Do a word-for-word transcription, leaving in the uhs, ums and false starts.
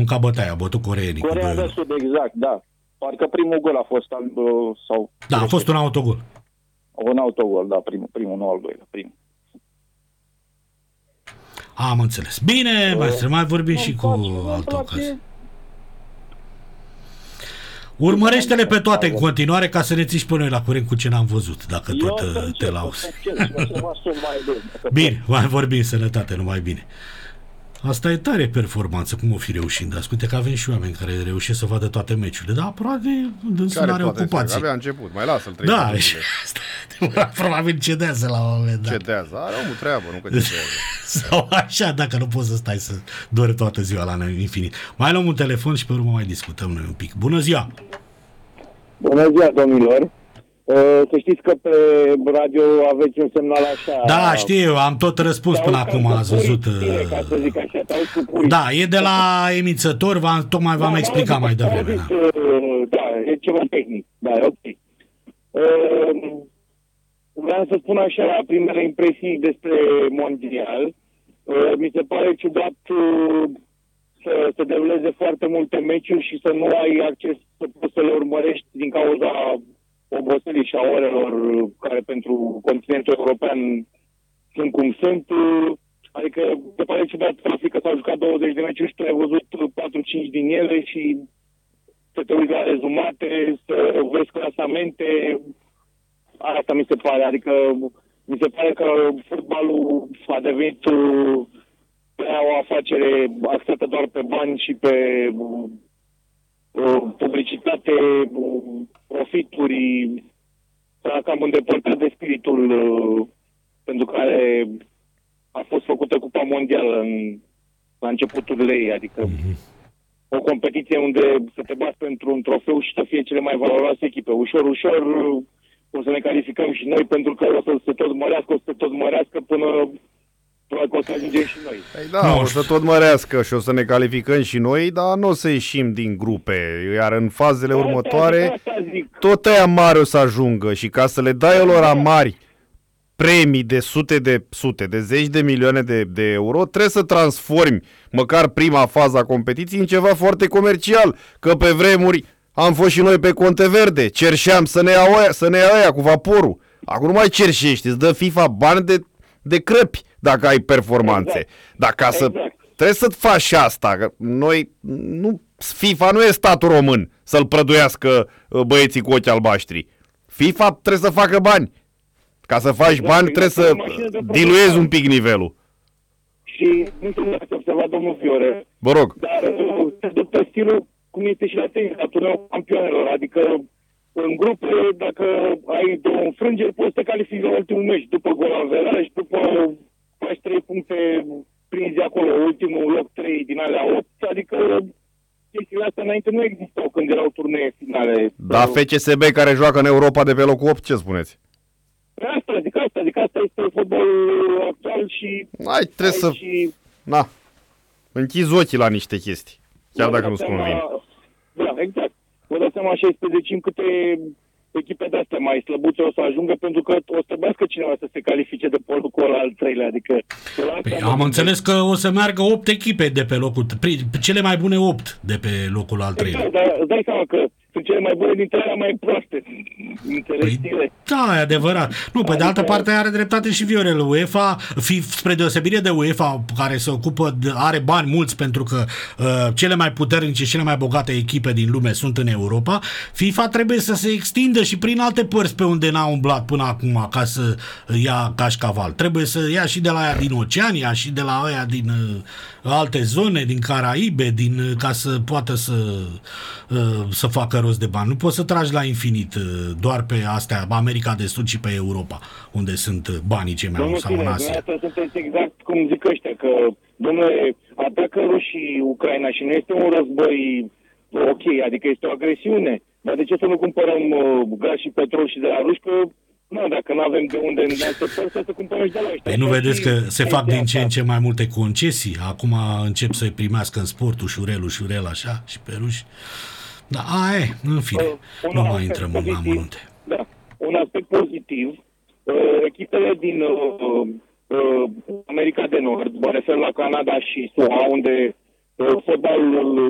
mâncat bătaia, a bătut coreenii. Coreea de Sud, exact, da. Parcă primul gol a fost al, sau... Da, a fost un autogol. Un autogol, da, primul, primul, nu al doilea, primul. Am înțeles. Bine, mai să mai vorbim și cu place, altă place. ocazie. Urmărește-le pe toate în continuare ca să ne ții și pe noi la curent cu ce n-am văzut, dacă Eu tot să uh, te încerc, lauzi. să încerc, să mă sun mai bine. Bine, mai vorbim, sănătate, numai bine. Asta e tare performanță, cum o fi reușind. Asculte că avem și oameni care reușesc să vadă toate meciurile, dar aproape dânsul nu are ocupație. Abia a început, mai lasă-l trei. Da, probabil cedează la un moment dat. Cedează, are omul treabă, nu că cedează. Sau așa, dacă nu poți să stai să dori toată ziua la infinit. Mai luăm un telefon și pe urmă mai discutăm noi un pic. Bună ziua! Bună ziua, domnilor! Să știți că pe radio aveți un semnal așa... Da, știu, am tot răspuns până acum, ați văzut. Ca să zic așa, da, e de la emițător, v-am, tocmai v-am da, explicat mai devreme. Da. da, e ceva tehnic, da, e ok. Uh, vreau să spun așa, primele impresii despre mondial. Uh, mi se pare ciudat uh, să se deruleze foarte multe meciuri și să nu ai acces să poți să le urmărești din cauza oboselii și a orelor care pentru continentul european sunt cum sunt. Adică se pare ciudat că s-au jucat douăzeci de meciuri și tu ai văzut patru cinci din ele și să te uiți la rezumate, să vezi clasamente. Asta mi se pare. Adică mi se pare că fotbalul a devenit o afacere axată doar pe bani și pe publicitate, profituri, s-a cam îndepărtat de spiritul uh, pentru care a fost făcută Cupa Mondială în, la începuturile ei, adică mm-hmm. o competiție unde să te bați pentru un trofeu și să fie cele mai valoroase echipe. Ușor, ușor uh, o să ne calificăm și noi pentru că o să se tot mărească, o să se tot mărească până probabil că o să ajungem și noi. Ei da, nu, o să tot mărească și o să ne calificăm și noi, dar nu o să ieșim din grupe. Iar în fazele asta, următoare, asta tot aia mari o să ajungă și ca să le dai lor mari premii de sute de sute, de zeci de milioane de, de euro, trebuie să transformi măcar prima fază a competiției în ceva foarte comercial. Că pe vremuri am fost și noi pe conte verde, cerșeam să ne iau aia, să ne iau aia cu vaporul. Acum nu mai cerșești, îți dă FIFA bani de, de crăpi dacă ai performanțe. Exact. Dar ca să, exact. trebuie să faci și asta. Că noi, nu, FIFA nu e statul român să-l prăduiască băieții cu ochi albaștri. FIFA trebuie să facă bani. Ca să faci exact, bani exact, trebuie să diluezi un pic nivelul. Și nu știu dacă ați observat, domnul Fiore. Vă rog. Dar se duc pe stilul cum este și la tenis, la turneul campionelor. Adică în grupe, dacă ai două înfrângeri, poți să te califici la ultimul meci. După gol averaj, după faci trei puncte prinzi acolo, ultimul loc trei din alea opt. Adică chestiile astea înainte nu existau când erau turnee finale. Da, F C S B care joacă în Europa de pe locul opt, ce spuneți? Asta, adică asta, adică asta este fotbalul actual și... Ai, trebuie să... Și... Na, închizi ochii la niște chestii, chiar dacă nu-ți convin. Da, exact. Vă dați seama șaisprezece în câte echipe de-astea mai slăbuțe o să ajungă, pentru că o să trebuiască cineva să se califice de pe locul al treilea, adică... Păi, am înțeles că o să meargă opt echipe de pe locul... Cele mai bune opt de pe locul al treilea. Exact, dar îți dai seama că sunt cele mai bune dintre alea mai proaste. Păi, da, e adevărat. Nu, pe de altă parte are dreptate și Viorel. UEFA, fi, spre deosebire de UEFA, care se ocupă, de, are bani mulți pentru că uh, cele mai puternice, cele mai bogate echipe din lume sunt în Europa, FIFA trebuie să se extindă și prin alte părți pe unde n-a umblat până acum ca să ia cașcaval. Trebuie să ia și de la aia din Oceania și de la aia din uh, alte zone, din Caraibe, din, uh, ca să poată să, uh, să facă rost de bani. Nu poți să tragi la infinit doar pe astea, America de Sud și pe Europa, unde sunt banii cei mai mulți, sau în Asia. Asta sunteți exact cum zic ăștia, că, domnule, atacă rușii Ucraina și nu este un război ok, adică este o agresiune. Dar de ce să nu cumpărăm uh, gaz și petrol și de la ruși, că nu, dacă nu avem de unde în alte părți, să cumpărăm și de la ăștia. Păi nu vedeți că se fac din ce în ce mai multe concesii? Acum încep să-i primească în sport ușurel, ușurel, așa, și pe ruși. Da, a, e, în fine, uh, nu mai intrăm în amănunte. Da, un aspect pozitiv, uh, echipele din uh, uh, America de Nord, mă refer la Canada și S U A, unde uh, fotbalul